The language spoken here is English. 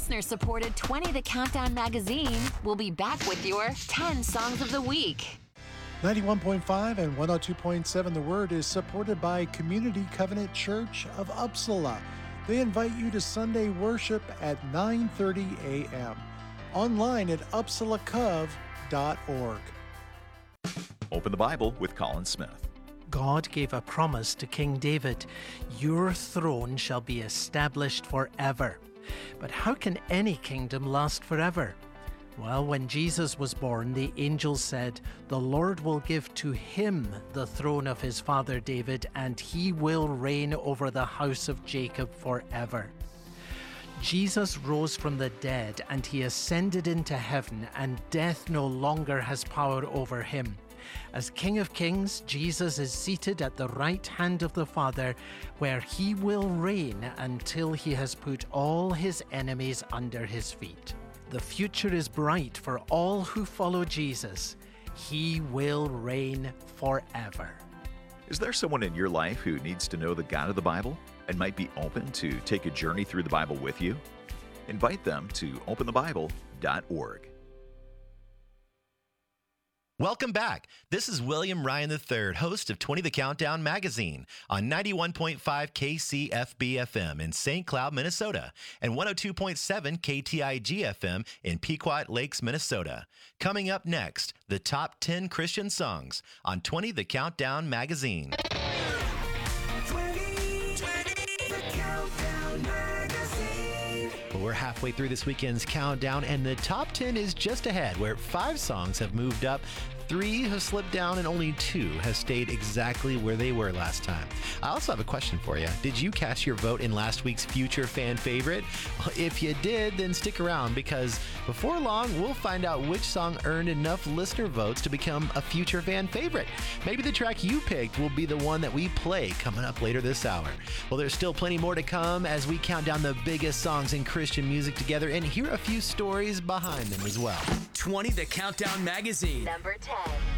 listener-supported 20 The Countdown magazine will be back with your 10 Songs of the Week. 91.5 and 102.7 The Word is supported by Community Covenant Church of Uppsala. They invite you to Sunday worship at 9:30 a.m. Online at uppsalacov.org. Open the Bible with Colin Smith. God gave a promise to King David, "Your throne shall be established forever." But how can any kingdom last forever? Well, when Jesus was born, the angels said, "The Lord will give to him the throne of his father David, and he will reign over the house of Jacob forever." Jesus rose from the dead, and he ascended into heaven, and death no longer has power over him. As King of Kings, Jesus is seated at the right hand of the Father, where he will reign until he has put all his enemies under his feet. The future is bright for all who follow Jesus. He will reign forever. Is there someone in your life who needs to know the God of the Bible and might be open to take a journey through the Bible with you? Invite them to openthebible.org. Welcome back. This is William Ryan III, host of 20 The Countdown magazine on 91.5 KCFB-FM in St. Cloud, Minnesota, and 102.7 KTIG-FM in Pequot Lakes, Minnesota. Coming up next, the top 10 Christian songs on 20 The Countdown magazine. 20 The Countdown magazine. We're halfway through this weekend's countdown, and the top 10 is just ahead, where 5 songs have moved up, 3 have slipped down, and only 2 have stayed exactly where they were last time. I also have a question for you. Did you cast your vote in last week's Future Fan Favorite? Well, if you did, then stick around, because before long, we'll find out which song earned enough listener votes to become a Future Fan Favorite. Maybe the track you picked will be the one that we play coming up later this hour. Well, there's still plenty more to come as we count down the biggest songs in Christian music together and hear a few stories behind them as well. 20 The Countdown magazine. Number 10.